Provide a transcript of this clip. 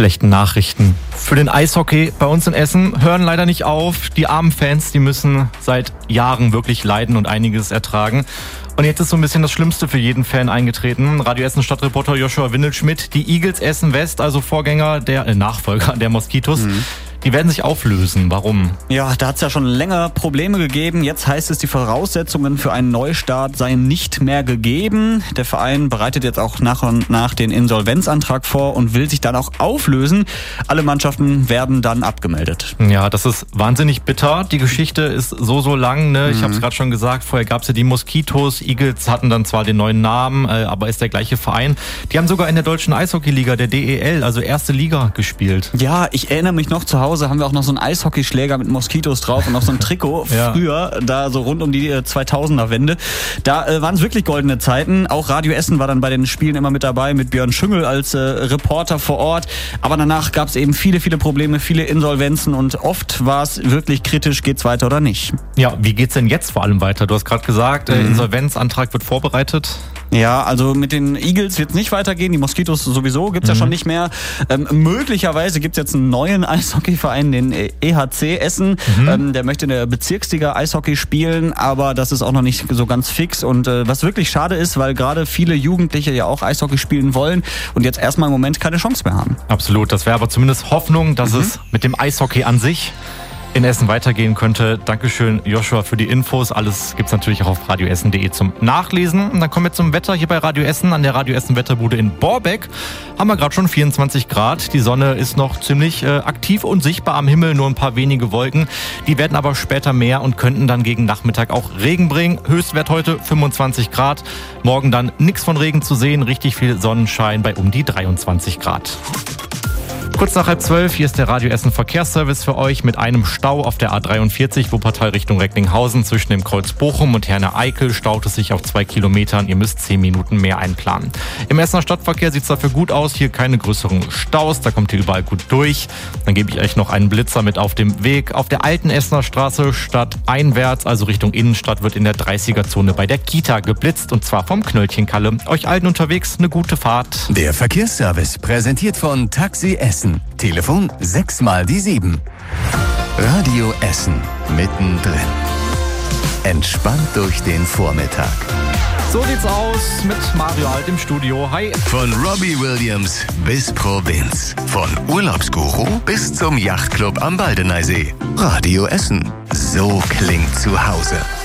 schlechten Nachrichten für den Eishockey bei uns in Essen hören leider nicht auf. Die armen Fans, die müssen seit Jahren wirklich leiden und einiges ertragen. Und jetzt ist so ein bisschen das Schlimmste für jeden Fan eingetreten. Radio Essen Stadtreporter Joshua Windelschmidt, die Eagles Essen West, also Nachfolger der Moskitos, die werden sich auflösen. Warum? Ja, da hat es ja schon länger Probleme gegeben. Jetzt heißt es, die Voraussetzungen für einen Neustart seien nicht mehr gegeben. Der Verein bereitet jetzt auch nach und nach den Insolvenzantrag vor und will sich dann auch auflösen. Alle Mannschaften werden dann abgemeldet. Ja, das ist wahnsinnig bitter. Die Geschichte ist so lang. Ne? Ich habe es gerade schon gesagt, vorher gab es ja die Moskitos. Eagles hatten dann zwar den neuen Namen, aber ist der gleiche Verein. Die haben sogar in der deutschen Eishockeyliga, der DEL, also erste Liga, gespielt. Ja, ich erinnere mich noch, zu Hause haben wir auch noch so einen Eishockeyschläger mit Moskitos drauf und noch so ein Trikot früher, da so rund um die 2000er-Wende. Da waren es wirklich goldene Zeiten. Auch Radio Essen war dann bei den Spielen immer mit dabei, mit Björn Schüngel als Reporter vor Ort. Aber danach gab es eben viele Probleme, viele Insolvenzen und oft war es wirklich kritisch, geht's weiter oder nicht. Ja, wie geht's denn jetzt vor allem weiter? Du hast gerade gesagt, der Insolvenzantrag wird vorbereitet. Ja, also mit den Eagles wird es nicht weitergehen, die Moskitos sowieso gibt's ja schon nicht mehr. Möglicherweise gibt's jetzt einen neuen Eishockeyverein, den EHC Essen. Der möchte in der Bezirksliga Eishockey spielen, aber das ist auch noch nicht so ganz fix. Und was wirklich schade ist, weil gerade viele Jugendliche ja auch Eishockey spielen wollen und jetzt erstmal im Moment keine Chance mehr haben. Absolut, das wäre aber zumindest Hoffnung, dass es mit dem Eishockey an sich in Essen weitergehen könnte. Dankeschön, Joshua, für die Infos. Alles gibt's natürlich auch auf radioessen.de zum Nachlesen. Und dann kommen wir zum Wetter hier bei Radio Essen. An der Radio Essen Wetterbude in Borbeck haben wir gerade schon 24 Grad. Die Sonne ist noch ziemlich aktiv und sichtbar am Himmel, nur ein paar wenige Wolken. Die werden aber später mehr und könnten dann gegen Nachmittag auch Regen bringen. Höchstwert heute 25 Grad. Morgen dann nichts von Regen zu sehen. Richtig viel Sonnenschein bei um die 23 Grad. Kurz nach 11:30, hier ist der Radio Essen Verkehrsservice für euch mit einem Stau auf der A43 Wuppertal Richtung Recklinghausen. Zwischen dem Kreuz Bochum und Herne-Eickel staut es sich auf 2 Kilometern. Ihr müsst 10 Minuten mehr einplanen. Im Essener Stadtverkehr sieht es dafür gut aus. Hier keine größeren Staus, da kommt ihr überall gut durch. Dann gebe ich euch noch einen Blitzer mit auf dem Weg. Auf der alten Essener Straße stadteinwärts, also Richtung Innenstadt, wird in der 30er-Zone bei der Kita geblitzt. Und zwar vom Knöllchenkalle. Euch allen unterwegs eine gute Fahrt. Der Verkehrsservice präsentiert von Taxi Essen. Telefon 6x7. Radio Essen mittendrin. Entspannt durch den Vormittag. So sieht's aus mit Mario Alt im Studio. Hi. Von Robbie Williams bis Provinz. Von Urlaubsguru bis zum Yachtclub am Baldeneysee. Radio Essen. So klingt zu Hause.